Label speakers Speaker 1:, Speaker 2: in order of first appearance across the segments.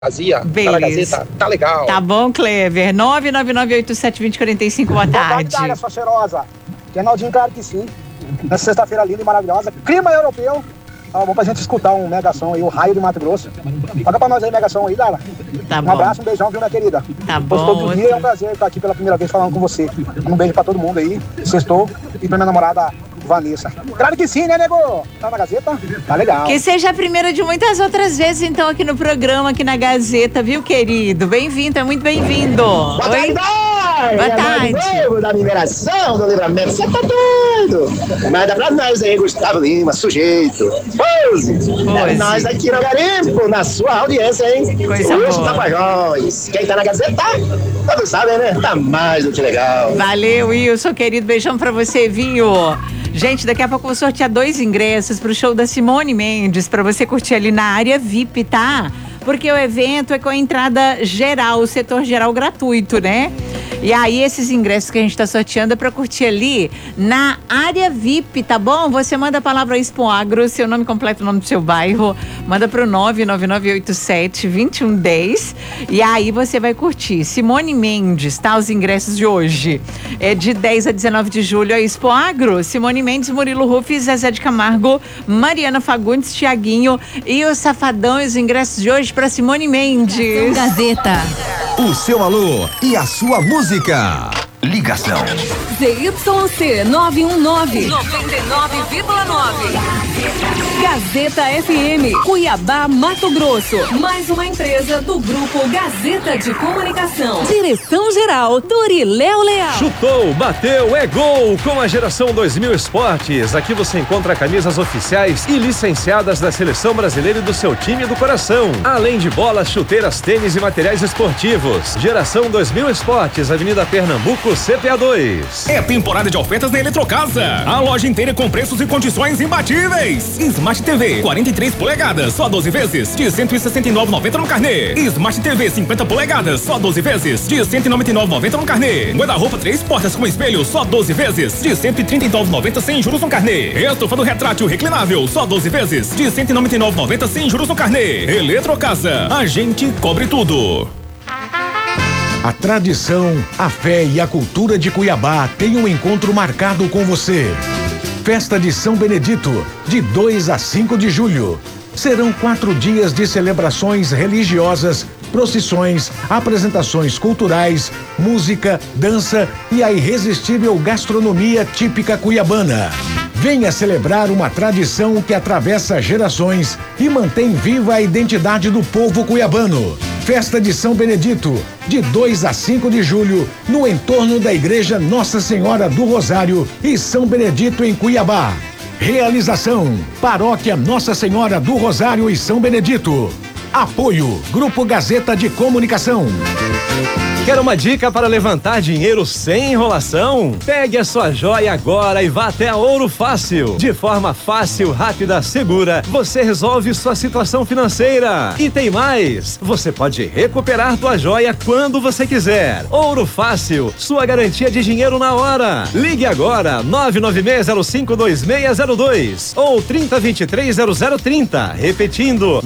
Speaker 1: Fazia,
Speaker 2: beleza.
Speaker 1: Tá na Gazeta, tá legal.
Speaker 2: Tá bom, Clever. 999872045, boa tarde.
Speaker 3: Boa tarde, sua cheirosa. Reinaldinho, claro que sim. Nessa sexta-feira linda e maravilhosa. Clima europeu. Bom pra gente escutar um mega som aí, o Raio de Mato Grosso. Paga pra nós aí, mega som aí, Dara.
Speaker 2: Tá bom.
Speaker 3: Um abraço, um beijão, viu, minha querida?
Speaker 2: Tá bom.
Speaker 3: Todo dia é um prazer estar aqui pela primeira vez falando com você. Um beijo pra todo mundo aí. Sextou. E pra minha namorada Vanessa. Claro que sim, né, nego? Tá na Gazeta? Tá legal.
Speaker 2: Que seja a primeira de muitas outras vezes, então, aqui no programa, aqui na Gazeta, viu, querido? Bem-vindo, é muito bem-vindo. Oi? Boa tarde.
Speaker 4: Da mineração do Livramento, você tá doido? Manda pra nós aí, Gustavo Lima, sujeito. Pose. É nós aqui no Garimpo, na sua audiência, hein?
Speaker 2: Coisa
Speaker 4: Wilson
Speaker 2: boa.
Speaker 4: Tapajós. Quem tá na Gazeta, todos sabem, né? Tá mais do que legal.
Speaker 2: Valeu, Wilson, querido. Beijão pra você, viu? Gente, daqui a pouco eu vou sortear 2 ingressos pro show da Simone Mendes, pra você curtir ali na área VIP, tá? Porque o evento é com a entrada geral, o setor geral gratuito, né? E aí, esses ingressos que a gente tá sorteando é pra curtir ali na área VIP, tá bom? Você manda a palavra Expo Agro, seu nome completo, o nome do seu bairro, manda pro 99987-2110 e aí você vai curtir. Simone Mendes, tá? Os ingressos de hoje. É de 10 a 19 de julho, a Expo Agro. Simone Mendes, Murilo Rufi, Zezé de Camargo, Mariana Fagundes, Tiaguinho e o Safadão. E os ingressos de hoje pra Simone Mendes.
Speaker 5: Gazeta.
Speaker 6: O seu alô e a sua música. Ligação.
Speaker 5: ZYC 919 99,9. Gazeta FM, Cuiabá, Mato Grosso. Mais uma empresa do Grupo Gazeta de Comunicação. Direção-geral, Doriléu Leal.
Speaker 7: Chutou, bateu, é gol! Com a Geração 2000 Esportes. Aqui você encontra camisas oficiais e licenciadas da Seleção Brasileira e do seu time do coração. Além de bolas, chuteiras, tênis e materiais esportivos. Geração 2000 Esportes, Avenida Pernambuco, CPA 2.
Speaker 8: É temporada de ofertas na Eletrocasa. A loja inteira com preços e condições imbatíveis. Smart TV 43 polegadas, só 12 vezes de 169,90 no carnê. Smart TV 50 polegadas, só 12 vezes de 199,90 no carnê. Guarda-roupa 3 portas com espelho, só 12 vezes de 139,90 sem juros no carnê. Estofa retrátil reclinável, só 12 vezes de 199,90 sem juros no carnê. Eletrocasa, a gente cobre tudo.
Speaker 9: A tradição, a fé e a cultura de Cuiabá têm um encontro marcado com você. Festa de São Benedito, de 2 a 5 de julho. Serão 4 dias de celebrações religiosas, procissões, apresentações culturais, música, dança e a irresistível gastronomia típica cuiabana. Venha celebrar uma tradição que atravessa gerações e mantém viva a identidade do povo cuiabano. Festa de São Benedito, de 2 a 5 de julho, no entorno da Igreja Nossa Senhora do Rosário e São Benedito em Cuiabá. Realização: Paróquia Nossa Senhora do Rosário e São Benedito. Apoio: Grupo Gazeta de Comunicação.
Speaker 7: Quer uma dica para levantar dinheiro sem enrolação? Pegue a sua joia agora e vá até a Ouro Fácil. De forma fácil, rápida, segura, você resolve sua situação financeira. E tem mais, você pode recuperar tua joia quando você quiser. Ouro Fácil, sua garantia de dinheiro na hora. Ligue agora, 996052602 ou 30230030. Repetindo,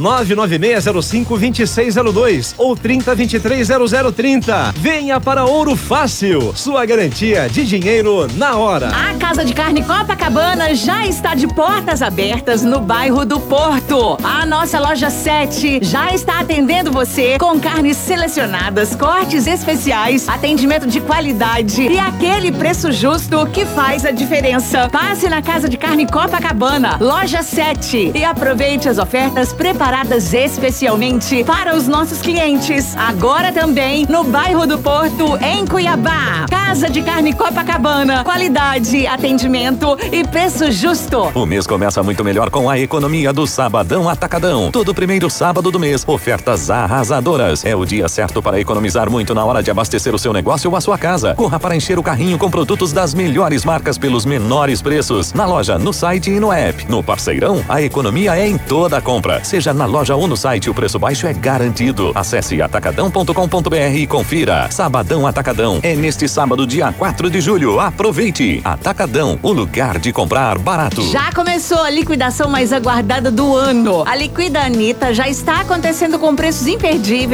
Speaker 7: 996052602 ou 30230030. Venha para Ouro Fácil, sua garantia de dinheiro na hora.
Speaker 2: A Casa de Carne Copacabana já está de portas abertas no bairro do Porto. A nossa loja 7 já está atendendo você com carnes selecionadas, cortes especiais, atendimento de qualidade e aquele preço justo que faz a diferença. Passe na Casa de Carne Copacabana, loja 7 e aproveite as ofertas preparadas especialmente para os nossos clientes. Agora também no bairro do Porto, em Cuiabá. Casa de Carne Copacabana. Qualidade, atendimento e preço justo.
Speaker 10: O mês começa muito melhor com a economia do Sabadão Atacadão. Todo primeiro sábado do mês, ofertas arrasadoras. É o dia certo para economizar muito na hora de abastecer o seu negócio ou a sua casa. Corra para encher o carrinho com produtos das melhores marcas pelos menores preços. Na loja, no site e no app. No Parceirão, a economia é em toda a compra. Seja na loja ou no site, o preço baixo é garantido. Acesse atacadão.com.br e confira. Confira. Sabadão Atacadão é neste sábado, dia 4 de julho. Aproveite. Atacadão, o lugar de comprar barato.
Speaker 2: Já começou a liquidação mais aguardada do ano. A Liquida Anitta já está acontecendo com preços imperdíveis